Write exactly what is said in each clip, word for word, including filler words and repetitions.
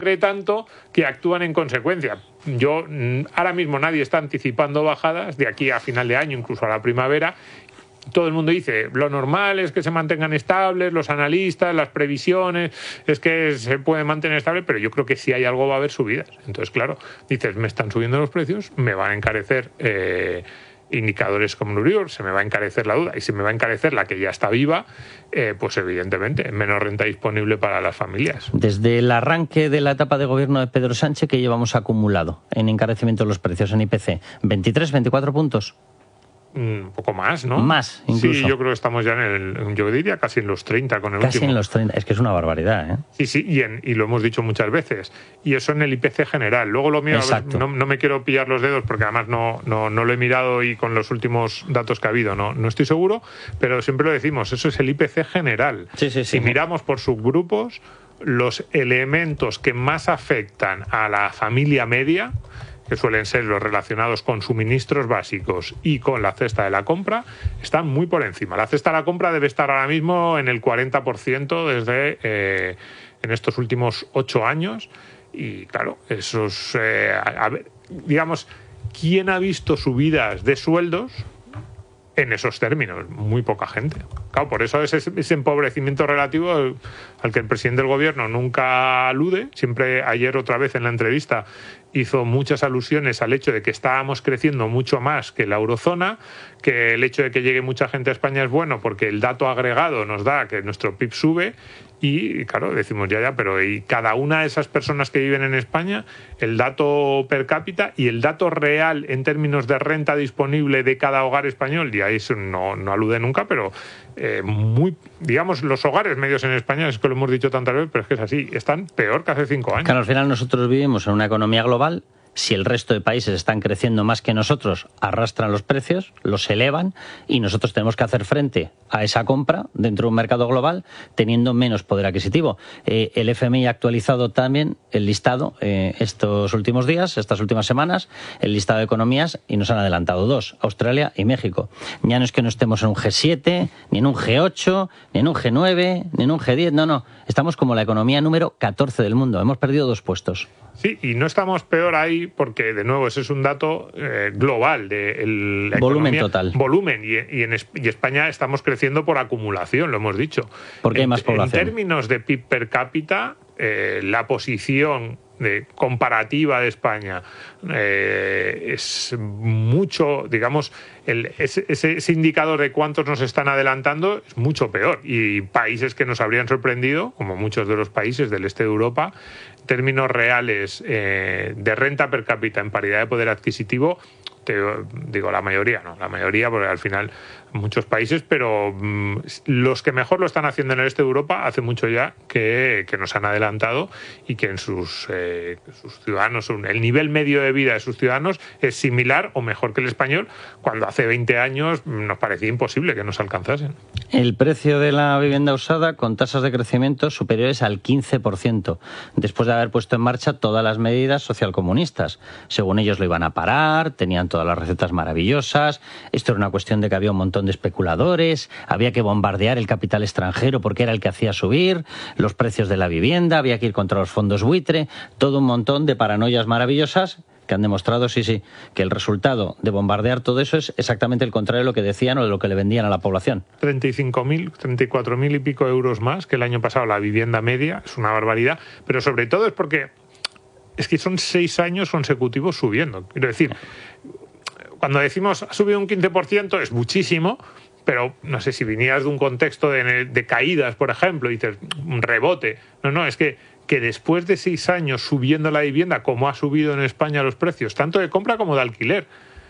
cree tanto que actúan en consecuencia. Yo, ahora mismo nadie está anticipando bajadas de aquí a final de año, incluso a la primavera. Todo el mundo dice, lo normal es que se mantengan estables, los analistas, las previsiones, es que se puede mantener estable, pero yo creo que si hay algo va a haber subidas. Entonces, claro, dices, me están subiendo los precios, me van a encarecer eh, indicadores como el Euribor, se me va a encarecer la duda y se me va a encarecer la que ya está viva, eh, pues evidentemente menos renta disponible para las familias. Desde el arranque de la etapa de gobierno de Pedro Sánchez, ¿qué llevamos acumulado en encarecimiento de los precios en I P C? ¿veintitrés, veinticuatro puntos? Un poco más, ¿no? Más, incluso. Sí, yo creo que estamos ya en el, yo diría casi en los treinta con el casi último. en los treinta, es que es una barbaridad, ¿eh? Sí, sí, y, en, y lo hemos dicho muchas veces. Y eso en el I P C general. Luego lo mío, no, no me quiero pillar los dedos porque además no, no, no lo he mirado y con los últimos datos que ha habido no, no estoy seguro, pero siempre lo decimos, eso es el I P C general. Sí, sí, sí. Si miramos por subgrupos, los elementos que más afectan a la familia media, que suelen ser los relacionados con suministros básicos y con la cesta de la compra, están muy por encima. La cesta de la compra debe estar ahora mismo en el cuarenta por ciento desde eh, en estos últimos ocho años. Y claro, esos, eh, a, a ver, digamos, ¿quién ha visto subidas de sueldos en esos términos? Muy poca gente. Claro, por eso ese, ese empobrecimiento relativo al, al que el presidente del gobierno nunca alude. Siempre, ayer otra vez en la entrevista, hizo muchas alusiones al hecho de que estábamos creciendo mucho más que la eurozona, que el hecho de que llegue mucha gente a España es bueno porque el dato agregado nos da que nuestro P I B sube. Y claro, decimos ya, ya, pero y cada una de esas personas que viven en España, el dato per cápita y el dato real en términos de renta disponible de cada hogar español, y ahí eso no, no alude nunca, pero eh, muy, digamos, los hogares medios en España, es que lo hemos dicho tantas veces, pero es que es así, están peor que hace cinco años. Claro, al final nosotros vivimos en una economía global. Si el resto de países están creciendo más que nosotros, arrastran los precios, los elevan y nosotros tenemos que hacer frente a esa compra dentro de un mercado global teniendo menos poder adquisitivo. Eh, el F M I ha actualizado también el listado eh, estos últimos días, estas últimas semanas, el listado de economías y nos han adelantado dos, Australia y México. Ya no es que no estemos en un G siete, ni en un G ocho, ni en un G nueve, ni en un G diez, no, no. Estamos como la economía número catorce del mundo, hemos perdido dos puestos. Sí, y no estamos peor ahí porque, de nuevo, ese es un dato eh, global de el, la volumen economía, total. Volumen, y, y en y España estamos creciendo por acumulación, lo hemos dicho. Porque hay más población. En términos de P I B per cápita, eh, la posición de comparativa de España eh, es mucho, digamos, el, ese, ese indicador de cuántos nos están adelantando es mucho peor. Y países que nos habrían sorprendido, como muchos de los países del este de Europa, en términos reales eh, de renta per cápita en paridad de poder adquisitivo, te digo la mayoría, no, la mayoría, porque al final muchos países, pero mmm, los que mejor lo están haciendo en el este de Europa hace mucho ya que, que nos han adelantado y que en sus, eh, sus ciudadanos, el nivel medio de vida de sus ciudadanos es similar o mejor que el español, cuando hace veinte años nos parecía imposible que nos alcanzasen. El precio de la vivienda usada con tasas de crecimiento superiores al quince por ciento, después de haber puesto en marcha todas las medidas socialcomunistas. Según ellos lo iban a parar, tenían todas las recetas maravillosas, esto era una cuestión de que había un montón de especuladores, había que bombardear el capital extranjero porque era el que hacía subir los precios de la vivienda, había que ir contra los fondos buitre, todo un montón de paranoias maravillosas que han demostrado, sí, sí, que el resultado de bombardear todo eso es exactamente el contrario de lo que decían o de lo que le vendían a la población. treinta y cinco mil, treinta y cuatro mil y pico euros más que el año pasado la vivienda media, es una barbaridad, pero sobre todo es porque es que son seis años consecutivos subiendo. Quiero decir, cuando decimos ha subido un quince por ciento es muchísimo, pero no sé, si vinieras de un contexto de, de caídas, por ejemplo, y dices un rebote. No, no, es que, que después de seis años subiendo la vivienda, como ha subido en España los precios, tanto de compra como de alquiler,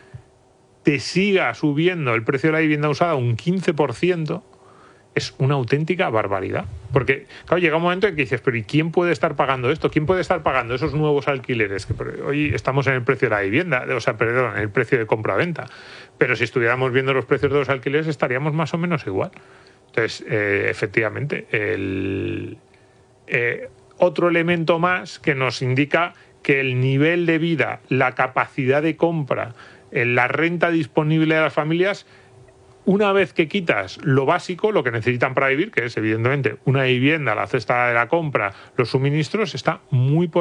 te siga subiendo el precio de la vivienda usada un quince por ciento, es una auténtica barbaridad. Porque, claro, llega un momento en que dices, pero ¿y quién puede estar pagando esto? ¿Quién puede estar pagando esos nuevos alquileres? Que hoy estamos en el precio de la vivienda, o sea, perdón, en el precio de compra-venta. Pero si estuviéramos viendo los precios de los alquileres estaríamos más o menos igual. Entonces, eh, efectivamente, el, eh, otro elemento más que nos indica que el nivel de vida, la capacidad de compra, eh, la renta disponible de las familias, una vez que quitas lo básico, lo que necesitan para vivir, que es evidentemente una vivienda, la cesta de la compra, los suministros, está muy por